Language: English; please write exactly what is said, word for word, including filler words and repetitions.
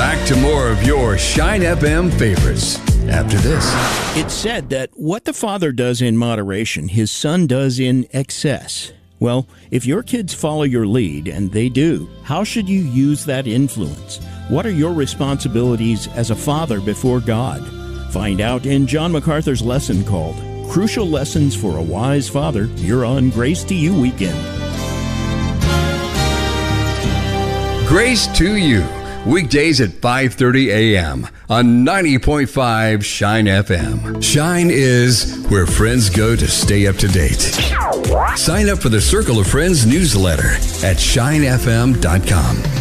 Back to more of your Shine F M favorites after this. It's said that what the father does in moderation, his son does in excess. Well, if your kids follow your lead, and they do, how should you use that influence? What are your responsibilities as a father before God? Find out in John MacArthur's lesson called Crucial Lessons for a Wise Father. You're on Grace to You Weekend. Grace to You, weekdays at five thirty a.m. on ninety point five Shine F M. Shine is where friends go to stay up to date. Sign up for the Circle of Friends newsletter at shine f m dot com.